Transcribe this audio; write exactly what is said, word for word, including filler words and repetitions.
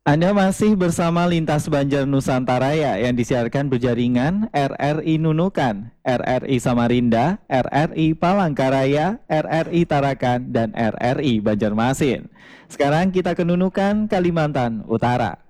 Anda masih bersama Lintas Banjar Nusantara ya, yang disiarkan berjaringan R R I Nunukan, R R I Samarinda, R R I Palangkaraya, R R I Tarakan, dan R R I Banjarmasin. Sekarang kita ke Nunukan, Kalimantan Utara.